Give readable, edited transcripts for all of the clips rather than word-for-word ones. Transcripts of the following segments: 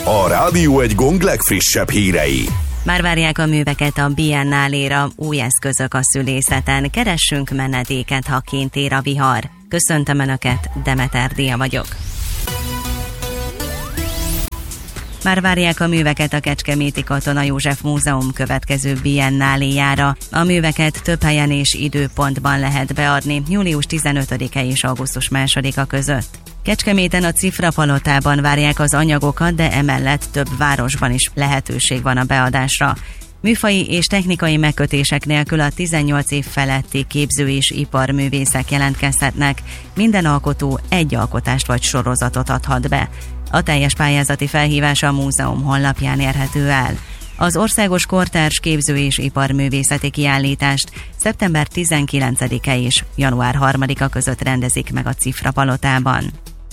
A Rádió Egy Gong legfrissebb hírei. Már várják a műveket a Biennáléra, új eszközök a szülészeten, keressünk menedéket, ha kint ér a vihar. Köszöntöm Önöket, Demeter Dia vagyok. Már várják a műveket a Kecskeméti Katona József Múzeum következő Biennáléjára. A műveket több helyen és időpontban lehet beadni, július 15-e és augusztus 2-a között. Kecskeméten a Cifra Palotában várják az anyagokat, de emellett több városban is lehetőség van a beadásra. Műfaji és technikai megkötések nélkül a 18 év feletti képző- és iparművészek jelentkezhetnek. Minden alkotó egy alkotást vagy sorozatot adhat be. A teljes pályázati felhívás a múzeum honlapján érhető el. Az országos kortárs képző- és iparművészeti kiállítást szeptember 19-e és január 3-a között rendezik meg a Cifra Palotában.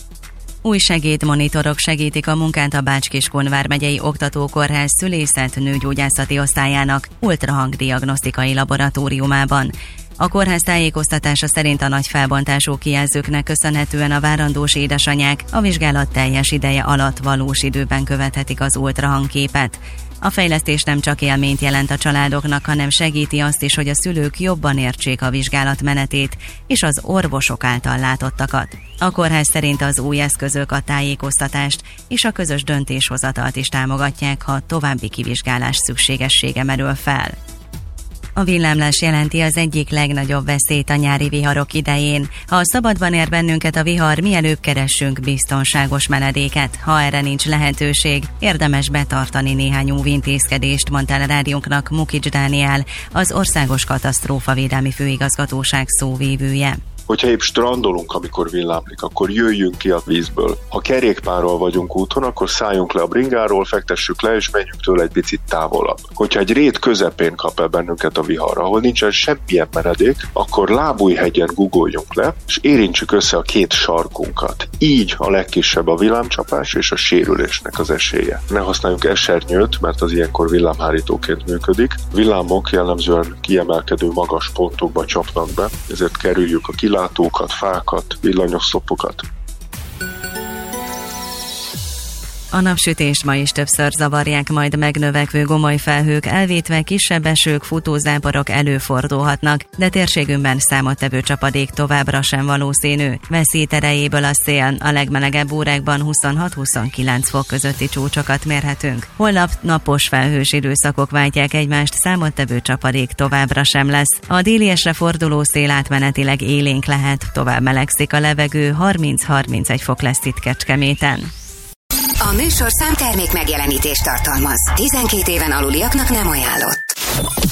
Új segédmonitorok segítik a munkát a Bács-Kiskun vármegyei oktatókórház szülészet nőgyógyászati osztályának ultrahangdiagnosztikai laboratóriumában. A kórház tájékoztatása szerint a nagy felbontású kijelzőknek köszönhetően a várandós édesanyák a vizsgálat teljes ideje alatt valós időben követhetik az ultrahangképet. A fejlesztés nem csak élményt jelent a családoknak, hanem segíti azt is, hogy a szülők jobban értsék a vizsgálat menetét és az orvosok által látottakat. A kórház szerint az új eszközök a tájékoztatást és a közös döntéshozatalt is támogatják, ha további kivizsgálás szükségessége merül fel. A villámlás jelenti az egyik legnagyobb veszélyt a nyári viharok idején. Ha a szabadban ér bennünket a vihar, mielőbb keressünk biztonságos menedéket. Ha erre nincs lehetőség, érdemes betartani néhány óvintézkedést, mondta el a rádiónknak Mukics Dániel, az Országos Katasztrófavédelmi Főigazgatóság szóvivője. Hogyha épp strandolunk, amikor villámlik, akkor jöjjünk ki a vízből. Ha kerékpárral vagyunk úton, akkor szálljunk le a bringáról, fektessük le, és menjünk tőle egy picit távolabb. Hogyha egy rét közepén kap el bennünket a vihar, ahol nincsen semmilyen menedék, akkor lábújhegyen guggoljunk le, és érintsük össze a két sarkunkat. Így a legkisebb a villámcsapás és a sérülésnek az esélye. Ne használjunk esernyőt, mert az ilyenkor villámhárítóként működik. Villámok jellemzően kiemelkedő magas pontokba csapnak be, ezért kerüljük a kilátókat, fákat, villanyoszlopokat. A napsütést ma is többször zavarják majd megnövekvő gomoly felhők, elvétve kisebb esők, futózáporok előfordulhatnak, de térségünkben számottevő csapadék továbbra sem valószínű. Veszít erejéből a szél, a legmelegebb órákban 26-29 fok közötti csúcsokat mérhetünk. Holnap napos felhős időszakok váltják egymást, számottevő csapadék továbbra sem lesz. A déliesre forduló szél átmenetileg élénk lehet, tovább melegszik a levegő, 30-31 fok lesz itt Kecskeméten. A műsorszám termék megjelenítést tartalmaz. 12 éven aluliaknak nem ajánlott.